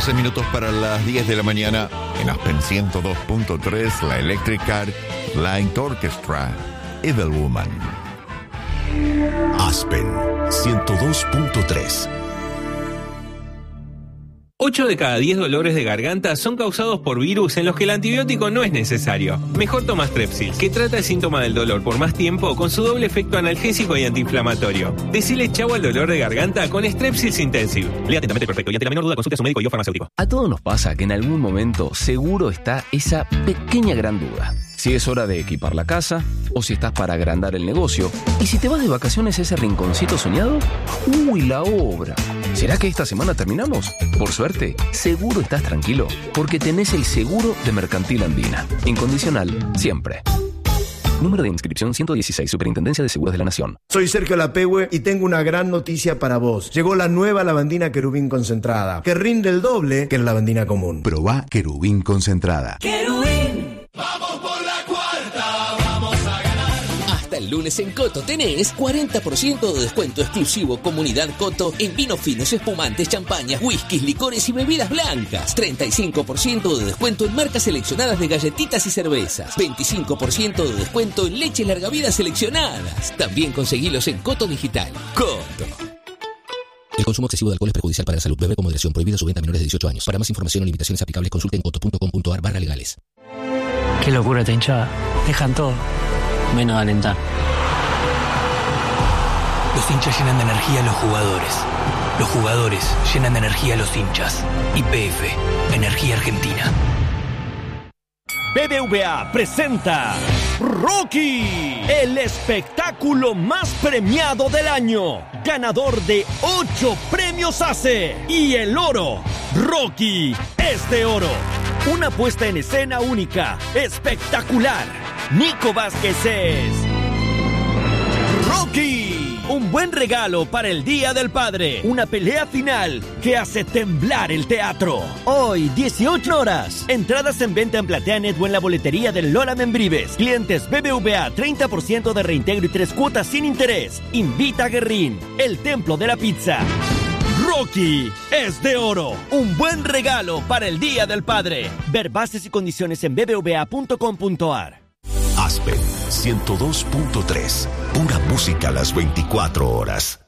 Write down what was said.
12 minutos para las 10 de la mañana. En Aspen 102.3, la Electric Light Orchestra, Evil Woman. Aspen 102.3. 8 de cada 10 dolores de garganta son causados por virus en los que el antibiótico no es necesario. Mejor toma Strepsils, que trata el síntoma del dolor por más tiempo con su doble efecto analgésico y antiinflamatorio. Decile chau al dolor de garganta con Strepsils Intensive. Lea atentamente el prospecto y ante la menor duda consulte a su médico y o farmacéutico. A todos nos pasa que en algún momento seguro está esa pequeña gran duda. Si es hora de equipar la casa, o si estás para agrandar el negocio, y si te vas de vacaciones a ese rinconcito soñado, ¡uy, la obra! ¿Será que esta semana terminamos? Por suerte, seguro estás tranquilo, porque tenés el seguro de Mercantil Andina. Incondicional, siempre. Número de inscripción 116, Superintendencia de Seguros de la Nación. Soy Sergio Lapehue y tengo una gran noticia para vos. Llegó la nueva lavandina Querubín concentrada, que rinde el doble que la lavandina común. Probá Querubín concentrada. ¡Querubín! ¡Vamos por la cuarta! ¡Vamos a ganar! Hasta el lunes en Coto tenés 40% de descuento exclusivo Comunidad Coto en vinos finos, espumantes, champañas, whiskies, licores y bebidas blancas. 35% de descuento en marcas seleccionadas de galletitas y cervezas. 25% de descuento en leches larga vida seleccionadas. También conseguilos en Coto Digital. Coto. El consumo excesivo de alcohol es perjudicial para la salud. Bebe con moderación. Prohibida su venta a menores de 18 años. Para más información o limitaciones aplicables consulte en coto.com.ar/legales. Qué locura esta hinchada. Dejan todo, menos alentar. Los hinchas llenan de energía a los jugadores. Los jugadores llenan de energía a los hinchas. YPF, Energía Argentina. BBVA presenta Rocky, el espectáculo más premiado del año, ganador de 8 premios ACE y el oro. Rocky es de oro. Una puesta en escena única, espectacular. Nico Vázquez es Rocky. Un buen regalo para el Día del Padre. Una pelea final que hace temblar el teatro. Hoy, 18 horas. Entradas en venta en PlateaNet o en la boletería del Lola Membrives. Clientes BBVA, 30% de reintegro y 3 cuotas sin interés. Invita a Guerrín, el templo de la pizza. Rocky es de oro. Un buen regalo para el Día del Padre. Ver bases y condiciones en bbva.com.ar. Aspen 102.3. Pura música a las 24 horas.